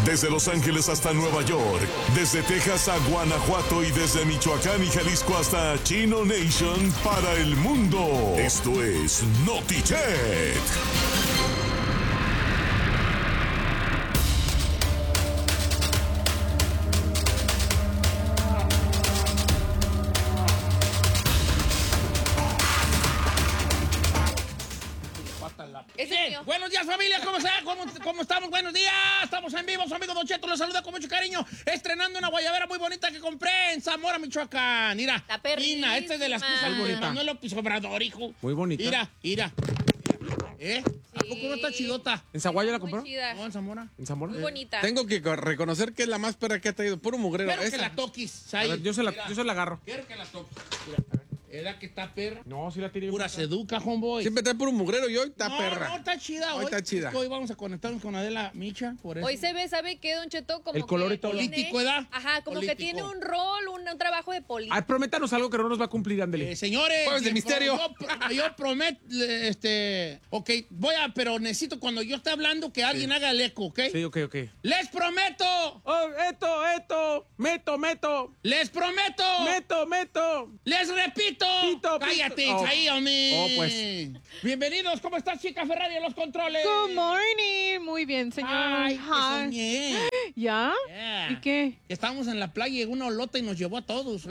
Desde Los Ángeles hasta Nueva York, desde Texas a Guanajuato y desde Michoacán y Jalisco hasta Chino Nation para el mundo. Esto es Notichet. Buenos días, familia, ¿cómo está? ¿Cómo estamos? Buenos días, estamos en vivo, su amigo Don Cheto los saluda con mucho cariño, estrenando una guayabera muy bonita que compré en Zamora, Michoacán. Mira, está perrísima. esta es de las cosas de Manuel López Obrador, hijo. Muy bonita. Mira. ¿A poco no está chidota? ¿En Zaguayo la compró? No, en Zamora. ¿En Zamora? Muy bonita. Tengo que reconocer que es la más perra que ha traído. Puro mugrero. Quiero que la toquis. A ver, yo se la agarro. Quiero que la toquis. Mira, ¿era que está perra? No, sí la tiene. Pura seduca, homeboy. Siempre trae puro mugrero y hoy está perra. No, está chida. Hoy está chida. Hoy vamos a conectarnos con Adela Micha, por eso. Hoy se ve, ¿sabe qué, Don Cheto? Como el color y todo. Político, ¿verdad? Ajá, como Político. que tiene un rol, un trabajo de político. Ay, prométanos algo que no nos va a cumplir, ándele. Señores. Jueves de misterio. Yo prometo, ok, pero necesito cuando yo esté hablando que alguien haga el eco, ¿ok? Sí, ok. ¡Les prometo! Oh, esto. Meto. ¡Les prometo! Meto. ¡Les repito! Pito. ¡Cállate, Oh. ahí, hombre! Oh, pues. Bienvenidos, ¿cómo estás, chica Ferrari, en los controles? Good morning. Muy bien, señor. Ay, que Hi. soñé. ¿Ya? Yeah. ¿Y qué? Estábamos en la playa y llegó una olota y nos llevó a todos.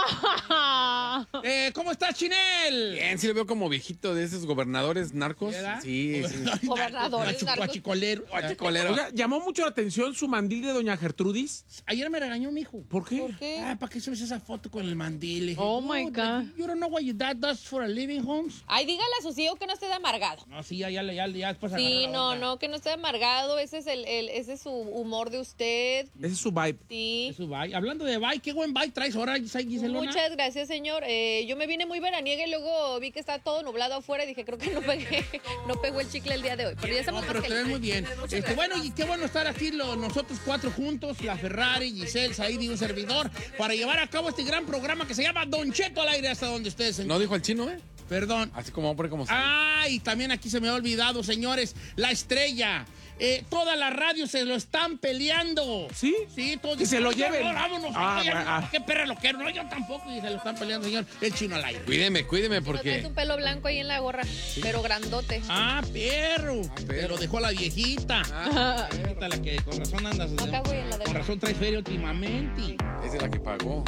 Ah. ¿Cómo estás, Chinel? Bien, sí lo veo como viejito de esos gobernadores narcos. ¿Verdad? Sí. Gobernadores, narcos. Guachicolero. Guachicolero. Oiga, llamó mucho la atención su mandil de doña Gertrudis. Ayer me regañó mi hijo. ¿Por qué? ¿Por qué? ¿Para qué subes esa foto con el mandil? Le dije, Oh, my "No, God. You don't know what your dad does for a living, Holmes." Ay, dígale a su hijo que no esté de amargado. No, sí, ya después Sí, agarró la onda. no, que no esté de amargado. Ese es ese es su humor de usted. Ese es su vibe. Sí. Eso, bye. Hablando de bye, qué buen bye traes ahora, Giselona. Muchas gracias, señor. Yo me vine muy veraniega y luego vi que está todo nublado afuera y dije, creo que no pegó el chicle el día de hoy. Pero ya estamos No, pero más te ves muy calientes. bien. Bueno, y qué bueno estar aquí nosotros cuatro juntos, la Ferrari, Giselle, Said y un servidor, para llevar a cabo este gran programa que se llama Don Cheto al aire hasta donde ustedes se... No dijo el chino, ¿eh? Perdón. Así como hombre, como Y también aquí se me ha olvidado, señores, la estrella. Todas las radios se lo están peleando. ¿Sí? Sí, todos. Que se lo lleven. Vámonos. Qué perra lo quiero. No, yo tampoco. Y se lo están peleando, señor. El chino al aire. Cuídeme Traes porque... un pelo blanco ahí en la gorra, pero grandote. Perro. Pero dejó a la viejita. La viejita, la que con razón andas. Acá, güey, en la Con de... razón traes feria últimamente. Esa es la que pagó.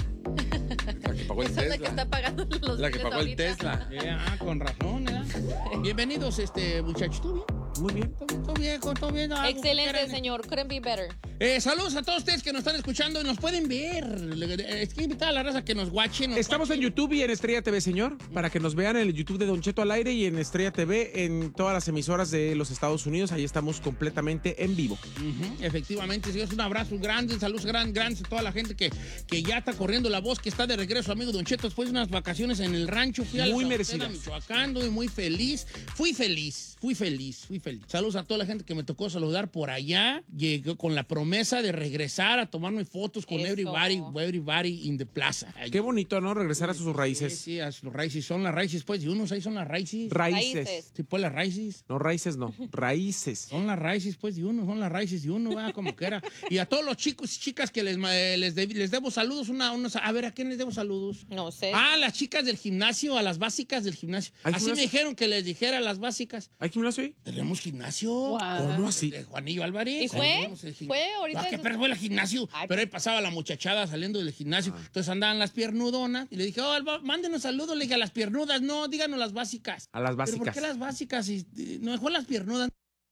La que pagó el Esa es la que Tesla. está pagando los La que biles pagó el ahorita. Tesla. Con razón, ¿eh? Bienvenidos, muchachos. ¿Tú bien? Muy bien. Todo bien. Algo que Excelente, quieran. señor. Couldn't be better. Saludos a todos ustedes que nos están escuchando y nos pueden ver. Es que invitar a la raza que nos guachen. Estamos en YouTube y en Estrella TV, señor, para que nos vean en el YouTube de Don Cheto al aire y en Estrella TV en todas las emisoras de los Estados Unidos. Ahí estamos completamente en vivo. Efectivamente, sí, es un abrazo grande, saludos grandes a toda la gente que ya está corriendo la voz, que está de regreso, amigo Don Cheto, después de unas vacaciones en el rancho. Fui a Muy la merecidas. Michoacán, y muy feliz. Fui feliz. Saludos a toda la gente que me tocó saludar por allá. Llegué con la promesa de regresar a tomarme fotos con Eso. everybody in the plaza. Qué bonito, ¿no? Regresar a sus raíces. Sí, a sus raíces. Son las raíces, pues, de unos ahí son las raíces. Raíces. Sí, pues las raíces. No, raíces no. Raíces. Son las raíces, pues, de uno, ¿verdad? Como quiera. Y a todos los chicos y chicas que les debo saludos, a ver, ¿a quién les debo saludos? No sé. Las chicas del gimnasio, a las básicas del gimnasio. ¿Hay Así gimnasio? me dijeron que les dijera a las básicas. ¿Hay gimnasio ahí? Tenemos gimnasio. Wow. ¿Cómo así? De Juanillo Álvarez. ¿Y fue? Tenemos el ¿Fue ahorita? ¿Qué perro fue el gimnasio? Ay, Pero ahí pasaba la muchachada saliendo del gimnasio. Entonces andaban las piernudonas. Y le dije, mándenos saludos. Le dije, a las piernudas. No, díganos las básicas. A las ¿Pero básicas. por qué las básicas? No mejor las piernudas.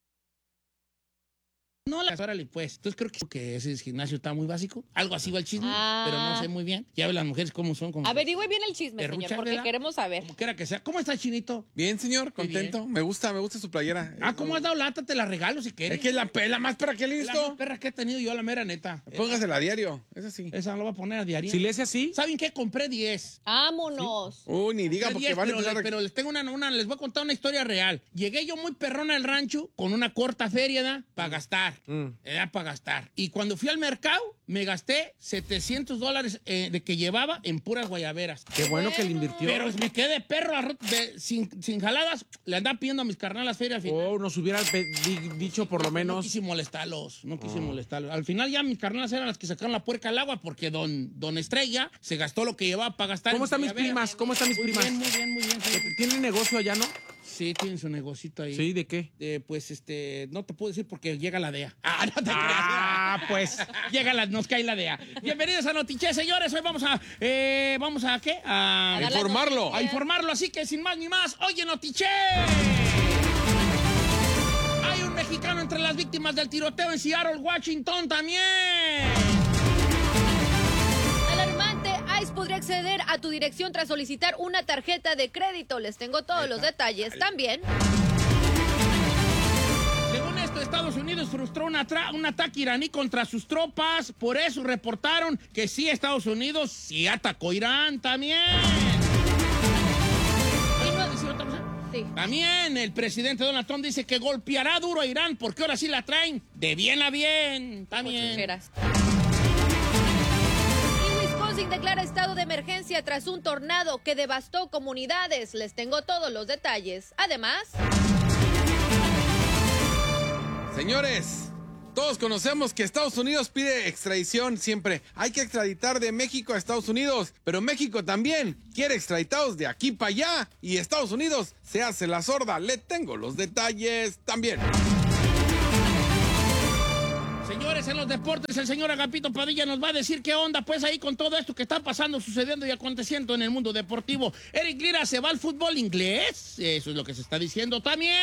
No, órale, pues. Entonces creo que ese gimnasio está muy básico. Algo así va el chisme, pero no sé muy bien. Ya ven las mujeres cómo son. Como Averigüe bien el chisme, señor, perruchas, porque ¿verdad? queremos saber. Como quiera que sea. ¿Cómo está, Chinito? Bien, señor, Muy contento. Me gusta su playera. ¿Cómo has dado lata? Te la regalo si quieres. Es que es la más perra que he Es la visto. más perra que he tenido yo, la mera neta. Póngasela a diario. Eso sí. Esa la voy a poner a diario. Si le hace así, ¿Saben qué? Compré 10. ¡Vámonos! Ni diga porque 10, van a pero, empezar a... pero les tengo les voy a contar una historia real. Llegué yo muy perrona al rancho con una corta feria, ¿da? Para gastar. Era para gastar. Y cuando fui al mercado, me gasté $700 de que llevaba en puras guayaberas. Qué bueno que le invirtió. Pero me quedé perro sin jaladas. Le andaba pidiendo a mis carnalas feria al final. Oh, nos hubieran dicho por lo No menos. quise molestarlos. Al final ya mis carnalas eran las que sacaron la puerca al agua porque don Estrella se gastó lo que llevaba para gastar. ¿Cómo en están mis guayaberas. primas? ¿Cómo están mis Muy primas? bien, muy bien, muy bien. ¿Tienen negocio allá, no? Sí, tienen su negocito ahí. Sí, ¿de qué? Pues no te puedo decir porque llega la DEA. No te creas. Pues. Nos cae la DEA. Bienvenidos a Notiche, señores. Hoy vamos a ¿qué? A dar las informarlo. noticias. A informarlo, así que sin más ni más, oye Notiche. Hay un mexicano entre las víctimas del tiroteo en Seattle, Washington también. Alarmante, ICE podría acceder a tu dirección tras solicitar una tarjeta de crédito. Les tengo todos los detalles también. Según esto, Estados Unidos frustró un ataque iraní contra sus tropas. Por eso reportaron que sí, Estados Unidos sí atacó Irán también. Sí. También el presidente Donald Trump dice que golpeará duro a Irán porque ahora sí la traen de bien a bien. También. Cocheras. Y Wisconsin declara estado de emergencia tras un tornado que devastó comunidades. Les tengo todos los detalles. Además, Señores, todos conocemos que Estados Unidos pide extradición siempre. Hay que extraditar de México a Estados Unidos, pero México también quiere extraditados de aquí para allá y Estados Unidos se hace la sorda. Le tengo los detalles también. Señores, en los deportes, el señor Agapito Padilla nos va a decir qué onda, pues, ahí con todo esto que está pasando, sucediendo y aconteciendo en el mundo deportivo. Eric Lira se va al fútbol inglés. Eso es lo que se está diciendo también.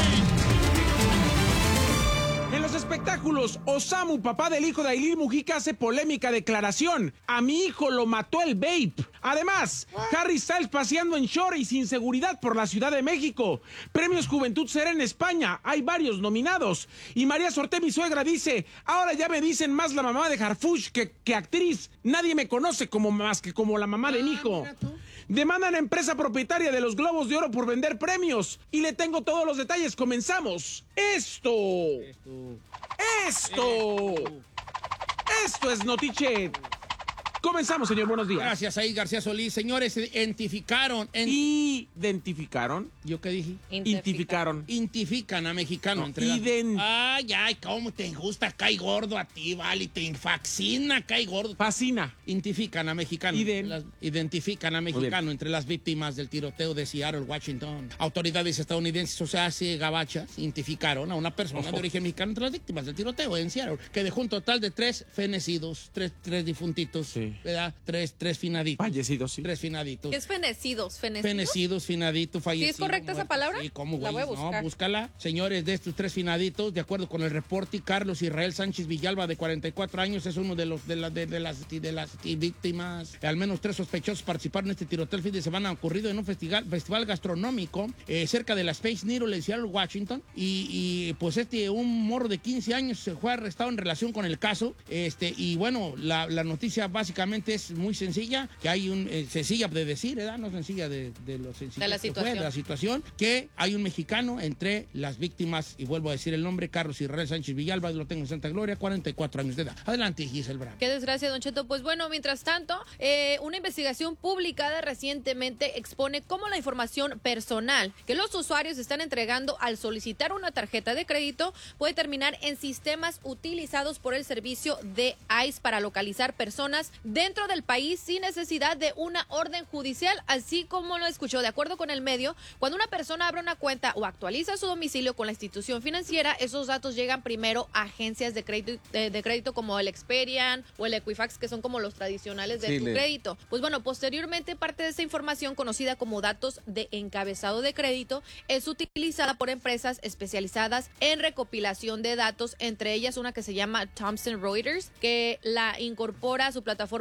En los espectáculos, Osamu, papá del hijo de Ailín Mujica, hace polémica declaración. A mi hijo lo mató el vape. Además, Harry Styles paseando en short y sin seguridad por la Ciudad de México. Premios Juventud Será en España. Hay varios nominados. Y María Sorté, mi suegra, dice, ahora ya me dicen más la mamá de Harfuch que actriz. Nadie me conoce más que como la mamá de mi hijo. Demandan a empresa propietaria de los Globos de Oro por vender premios. Y le tengo todos los detalles. Comenzamos. Esto es Notiche. Comenzamos, señor. Buenos días. Gracias, ahí García Solís. Señores, identificaron. ¿Identificaron? ¿Yo qué dije? Identifican a mexicano. No, Ay, cómo te gusta, cae gordo a ti, vale, te fascina, cae gordo. Fascina. Identifican a mexicano. Identifican a mexicano entre las víctimas del tiroteo de Seattle, Washington. Autoridades estadounidenses, o sea, gabachas, identificaron a una persona de origen mexicano entre las víctimas del tiroteo en Seattle, que dejó un total de 3 fenecidos, tres difuntitos. Sí. ¿Verdad? Tres finaditos. Fallecidos, sí. 3 finaditos. ¿qué es fenecidos? Fenecidos, finadito, fallecido. ¿Sí es correcta esa palabra? Sí, ¿cómo, La güey? voy a buscar. No, búscala. Señores, de estos 3 finaditos, de acuerdo con el reporte, Carlos Israel Sánchez Villalba, de 44 años, es uno de las víctimas. Al menos 3 sospechosos participaron en este tiroteo el fin de semana ocurrido en un festival gastronómico cerca de la Space Needle en Seattle, Washington. Y pues un morro de 15 años se fue arrestado en relación con el caso. Y bueno, la noticia básicamente es muy sencilla, que hay sencilla de decir, ¿verdad? No sencilla de lo sencillo De la que situación. fue, de la situación, que hay un mexicano entre las víctimas, y vuelvo a decir el nombre, Carlos Israel Sánchez Villalba, lo tengo en Santa Gloria, 44 años de edad. Adelante, Giselle Bravo. Qué desgracia, Don Cheto. Pues bueno, mientras tanto, una investigación publicada recientemente expone cómo la información personal que los usuarios están entregando al solicitar una tarjeta de crédito puede terminar en sistemas utilizados por el servicio de ICE para localizar personas dentro del país sin necesidad de una orden judicial, así como lo escuchó. De acuerdo con el medio, cuando una persona abre una cuenta o actualiza su domicilio con la institución financiera, esos datos llegan primero a agencias de crédito como el Experian o el Equifax, que son como los tradicionales de tu crédito. Pues bueno, posteriormente parte de esa información, conocida como datos de encabezado de crédito, es utilizada por empresas especializadas en recopilación de datos, entre ellas una que se llama Thomson Reuters, que la incorpora a su plataforma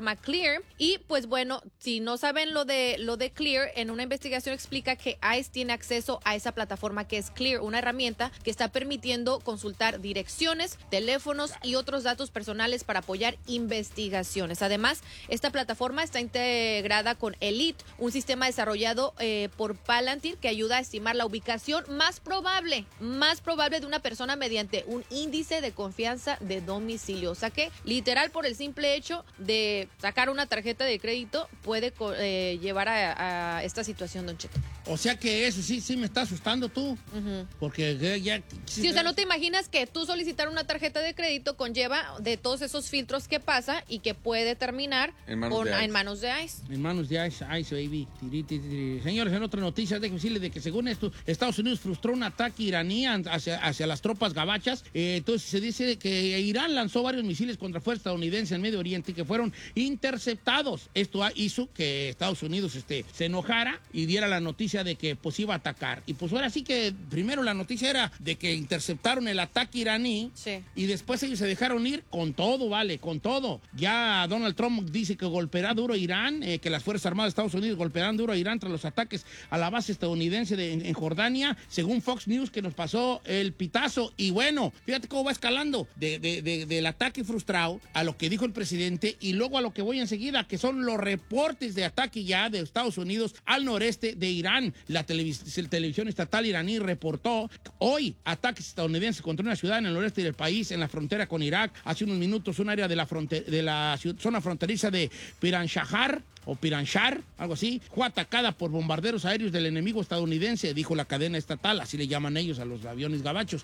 plataforma Clear. Y pues bueno, si no saben lo de Clear, en una investigación explica que ICE tiene acceso a esa plataforma que es Clear, una herramienta que está permitiendo consultar direcciones, teléfonos y otros datos personales para apoyar investigaciones. Además, esta plataforma está integrada con Elite, un sistema desarrollado por Palantir que ayuda a estimar la ubicación más probable de una persona mediante un índice de confianza de domicilio. O sea que, literal, por el simple hecho de sacar una tarjeta de crédito, puede llevar a esta situación, Don Cheto. O sea que eso sí me está asustando tú. Porque ya... Sí, o sea, no te imaginas que tú solicitar una tarjeta de crédito conlleva de todos esos filtros que pasa y que puede terminar en manos de ICE. En manos de ICE, baby. Señores, en otra noticia, déjenme decirles de que según esto, Estados Unidos frustró un ataque iraní hacia las tropas gabachas. Entonces se dice que Irán lanzó varios misiles contra fuerzas estadounidenses en Medio Oriente que fueron interceptados. Esto hizo que Estados Unidos se enojara y diera la noticia de que pues iba a atacar. Y pues ahora sí que primero la noticia era de que interceptaron el ataque iraní, sí, y después ellos se dejaron ir con todo, con todo. Ya Donald Trump dice que golpeará duro a Irán, que las Fuerzas Armadas de Estados Unidos golpearán duro a Irán tras los ataques a la base estadounidense en Jordania, según Fox News, que nos pasó el pitazo. Y bueno, fíjate cómo va escalando del ataque frustrado a lo que dijo el presidente y luego a lo que voy enseguida, que son los reportes de ataque ya de Estados Unidos al noreste de Irán. La televisión estatal iraní reportó hoy ataques estadounidenses contra una ciudad en el noreste del país, en la frontera con Irak. Hace unos minutos, un área de la zona fronteriza de Piranshahar, algo así, fue atacada por bombarderos aéreos del enemigo estadounidense, dijo la cadena estatal, así le llaman ellos a los aviones gabachos,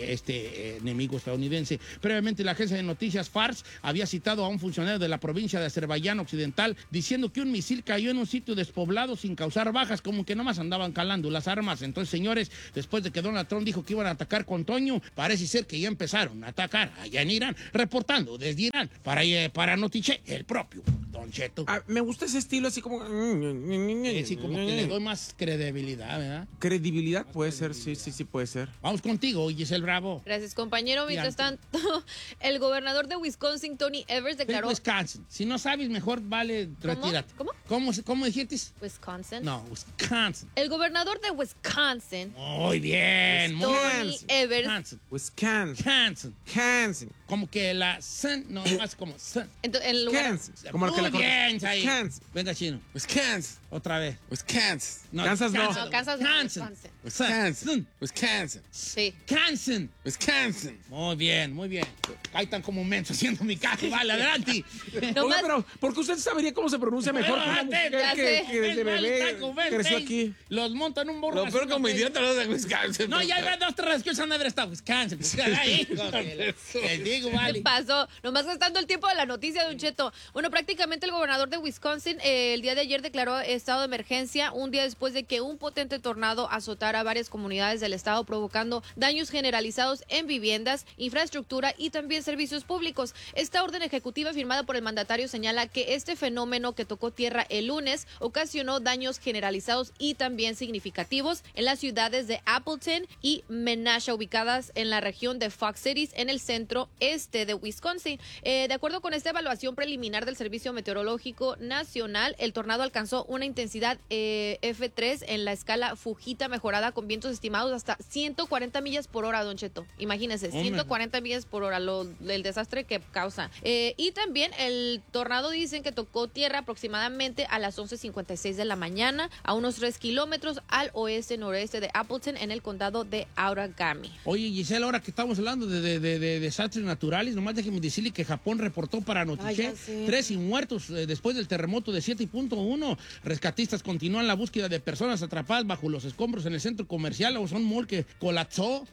enemigo estadounidense. Previamente, la agencia de noticias Fars había citado a un funcionario de la provincia de Azerbaiyán Occidental diciendo que un misil cayó en un sitio despoblado sin causar bajas, como que nomás andaban calando las armas. Entonces, señores, después de que Donald Trump dijo que iban a atacar con Toño, parece ser que ya empezaron a atacar allá en Irán, reportando desde Irán para Notiche, el propio Don Cheto. Me gusta ese estilo así como... Sí, como que le doy más credibilidad, ¿verdad? Credibilidad puede ser, sí, puede ser. Vamos contigo, Giselle Bravo. Gracias, compañero. Mientras tanto, el gobernador de Wisconsin, Tony Evers, declaró... Wisconsin. Si no sabes, mejor vale retírate. ¿Cómo dijiste? Wisconsin. No, Wisconsin. El gobernador de Wisconsin. Muy bien, muy Tony Evers. Wisconsin. Como que la sun, no, más como sun. Entonces, en lugar... Como lo que la bien, ahí. Wisconsin. Venga, chino. Wisconsin. Otra vez. Wisconsin. No, Kansas no. No, Kansas no, Wisconsin. Wisconsin. Wisconsin. Sí. Wisconsin. Wisconsin. Muy bien, muy bien. Ahí están como mensos haciendo mi caso. Vale, adelante. Oiga, pero ¿por qué usted sabería cómo se pronuncia mejor que una mujer que desde bebé creció aquí? Los montan un burro. Lo peor como idiota lo de Wisconsin. No, ya hay dos, tres que han de haber estado Wisconsin. Ahí, les digo, vale. ¿Qué pasó? Nomás gastando el tiempo de la noticia, Don Cheto. Bueno, prácticamente el gobernador de Wisconsin el día de ayer declaró estado de emergencia un día después de que un potente tornado azotara varias comunidades del estado, provocando daños generalizados en viviendas, infraestructura y también servicios públicos. Esta orden ejecutiva firmada por el mandatario señala que este fenómeno que tocó tierra el lunes ocasionó daños generalizados y también significativos en las ciudades de Appleton y Menasha, ubicadas en la región de Fox Cities, en el centro este de Wisconsin. De acuerdo con esta evaluación preliminar del Servicio Meteorológico Nacional, el tornado alcanzó una intensidad F3 en la escala Fujita mejorada, con vientos estimados hasta 140 millas por hora, Don Cheto. Imagínese, 140 millas por hora, el desastre que causa. Y también el tornado dicen que tocó tierra aproximadamente a las 11:56 de la mañana, a unos 3 kilómetros al oeste-noreste de Appleton, en el condado de Outagami. Oye, Giselle, ahora que estamos hablando de desastres naturales, nomás déjeme decirle que Japón reportó para Notiche 3 muertos después del terremoto de 7.1. Rescatistas continúan la búsqueda de personas atrapadas bajo los escombros en el centro comercial Ocean Mall, que colapsó.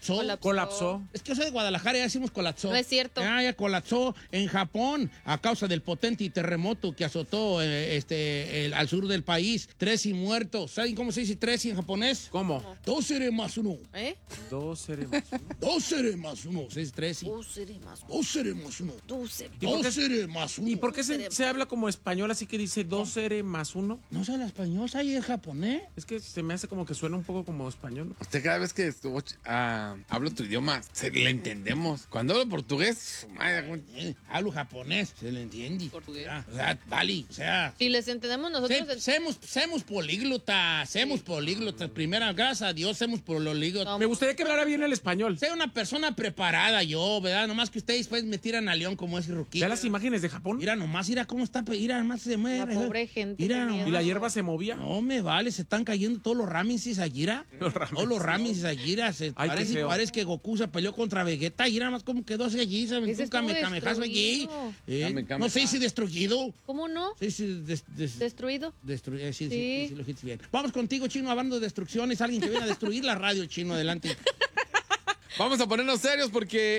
Es que yo soy de Guadalajara, ya decimos colapsó. No es cierto. Ya colapsó en Japón a causa del potente terremoto que azotó al sur del país. 3 muertos. ¿Saben cómo se dice 3 en japonés? ¿Cómo? 2 más 1. ¿Eh? 2 seré más 1. 2 seré más 1. Es 3. 2 seré más 1. 2 seré más 1. 2 seré. 2 seré más 1. ¿Y por qué se habla como español así así que dice 2R más 1? No sé el español, ¿sabes el japonés? Es que se me hace como que suena un poco como español. Usted cada vez que hablo tu idioma, le entendemos. Cuando hablo portugués, Hablo japonés, se le entiende. Portugués. O sea, vale, o sea... Si les entendemos nosotros... Semos políglotas, Primera, gracias a Dios, semos políglotas. Me gustaría que hablara bien el español. Soy una persona preparada yo, ¿verdad? Nomás que ustedes pues me tiran a león como ese ruquito. ¿Ya las imágenes de Japón? Mira nomás, mira cómo está, mira nomás se mueve. La pobre gente. Mira qué nomás. miedo. ¿Y la hierba se movía? No me vale, se están cayendo todos los Ramses Aguirre. Todos los Ramses Aguirre. Ay, qué feo. Parece que Goku se peleó contra Vegeta y nada más como quedó así allí, se aventó un kamehamehazo allí. No sé si destruido. ¿Cómo no? Sí, ¿Destruido? sí, lo dijiste bien. Vamos contigo, Chino, hablando de destrucciones. Alguien que viene a destruir la radio, Chino, adelante. Vamos a ponernos serios porque...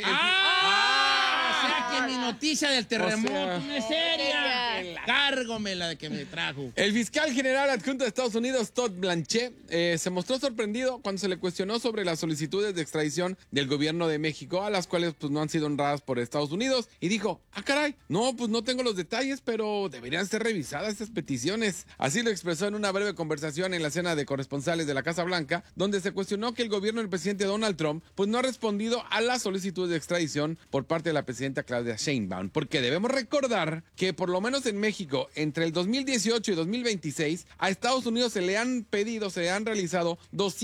O sea que mi noticia del terremoto no es seria. seria. Cárgomela de que me trajo. El fiscal general adjunto de Estados Unidos, Todd Blanche, se mostró sorprendido cuando se le cuestionó sobre las solicitudes de extradición del gobierno de México, a las cuales pues no han sido honradas por Estados Unidos, y dijo, caray, no, pues no tengo los detalles, pero deberían ser revisadas estas peticiones. Así lo expresó en una breve conversación en la cena de corresponsales de la Casa Blanca, donde se cuestionó que el gobierno del presidente Donald Trump pues no ha respondido a las solicitudes de extradición por parte de la presidenta Claudia Sheinbaum, porque debemos recordar que por lo menos en México, entre el 2018 y 2026, a Estados Unidos se le han realizado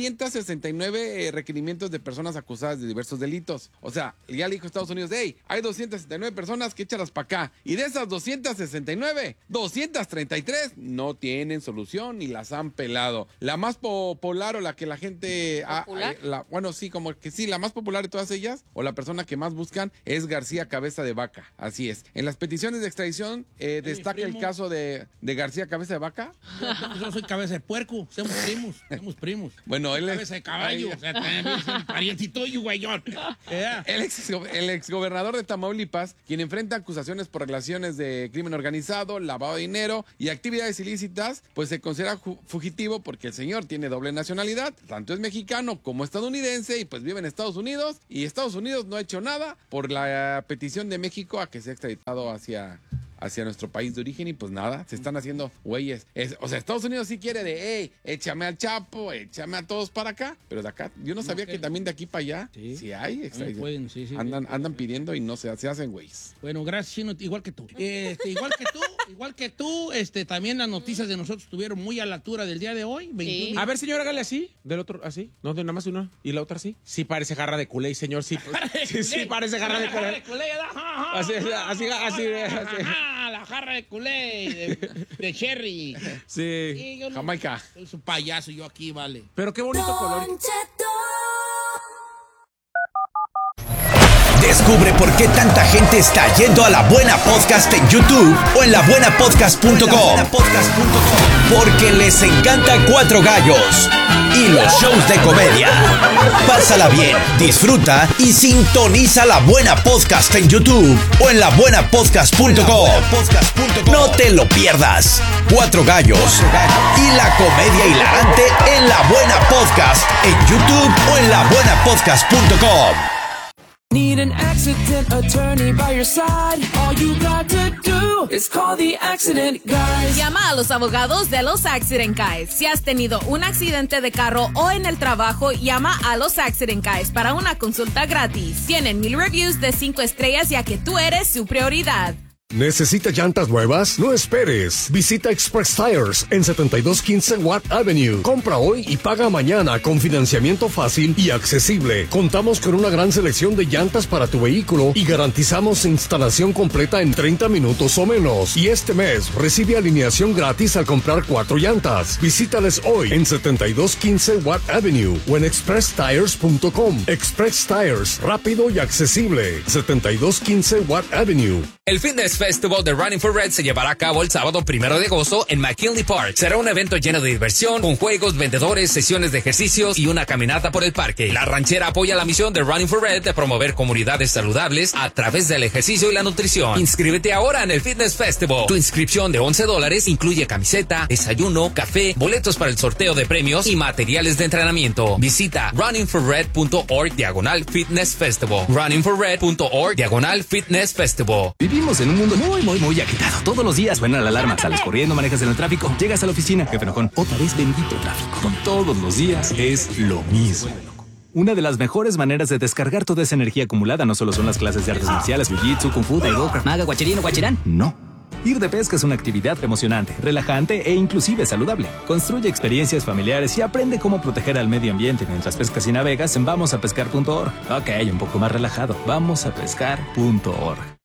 269 requerimientos de personas acusadas de diversos delitos. O sea, ya le dijo Estados Unidos, hey, hay 269 personas que échalas para acá. Y de esas 269, 233 no tienen solución y las han pelado. La más popular o la que la gente... la más popular de todas ellas, o la persona que más buscan, es García Cabeza de Vaca. Así es. En las peticiones de extradición destaca el caso de García Cabeza de Vaca. Yo soy cabeza de puerco, somos primos. Bueno, él es... Cabeza de caballo, o sea, también es un parientito y güeyón. El exgobernador de Tamaulipas, quien enfrenta acusaciones por relaciones de crimen organizado, lavado de dinero y actividades ilícitas, pues se considera fugitivo porque el señor tiene doble nacionalidad, tanto es mexicano como estadounidense, y pues vive en Estados Unidos, y Estados Unidos no ha hecho nada por la petición de México a que sea extraditado hacia nuestro país de origen, y pues nada, se están haciendo güeyes. O sea, Estados Unidos sí quiere de, hey, échame al Chapo, échame a todos para acá, pero de acá, yo no sabía que también de aquí para allá, sí hay extradición. Andan pidiendo y no se hacen güeyes. Bueno, gracias, Chino, igual que tú. Igual que tú, también las noticias de nosotros estuvieron muy a la altura del día de hoy. 21 A ver, señor, hágale así, del otro así, no, de nada más una, y la otra así. Sí parece jarra de culé, señor, sí. Sí parece jarra de culé. Así. La jarra de culé, de cherry. Sí. Yo no, Jamaica. soy su payaso yo aquí, vale. Pero qué bonito color. Descubre por qué tanta gente está yendo a La Buena Podcast en YouTube o en labuenapodcast.com. Porque les encanta Cuatro Gallos y los shows de comedia. Pásala bien, disfruta y sintoniza La Buena Podcast en YouTube o en labuenapodcast.com. No te lo pierdas. Cuatro Gallos y la comedia hilarante en La Buena Podcast en YouTube o en labuenapodcast.com. Need an accident attorney by your side. All you got to do is call the Accident Guys. Llama a los abogados de los Accident Guys. Si has tenido un accidente de carro o en el trabajo, llama a los Accident Guys para una consulta gratis. Tienen 1000 reviews de 5 estrellas, ya que tú eres su prioridad. ¿Necesita llantas nuevas? No esperes. Visita Express Tires en 7215 Watt Avenue. Compra hoy y paga mañana con financiamiento fácil y accesible. Contamos con una gran selección de llantas para tu vehículo y garantizamos instalación completa en 30 minutos o menos. Y este mes recibe alineación gratis al comprar 4 llantas. Visítales hoy en 7215 Watt Avenue o en expresstires.com. Express Tires, rápido y accesible. 7215 Watt Avenue. El Fitness Festival de Running for Red se llevará a cabo el sábado 1 de agosto en McKinley Park. Será un evento lleno de diversión, con juegos, vendedores, sesiones de ejercicios y una caminata por el parque. La ranchera apoya la misión de Running for Red de promover comunidades saludables a través del ejercicio y la nutrición. Inscríbete ahora en el Fitness Festival. Tu inscripción de $11 incluye camiseta, desayuno, café, boletos para el sorteo de premios y materiales de entrenamiento. Visita runningforred.org/Fitness Festival. runningforred.org/Fitness Festival. Vivimos en un mundo domingo muy agitado. Todos los días suena la alarma. Sales corriendo, manejas en el tráfico, llegas a la oficina. Jefe enojón, otra vez bendito tráfico. Todos los días es lo mismo. Una de las mejores maneras de descargar toda esa energía acumulada no solo son las clases de artes marciales, jiu-jitsu, kung fu, taibo, krav maga, guachirín o guachirán. No. Ir de pesca es una actividad emocionante, relajante e inclusive saludable. Construye experiencias familiares y aprende cómo proteger al medio ambiente mientras pescas y navegas en vamosapescar.org. Ok, un poco más relajado. Vamosapescar.org.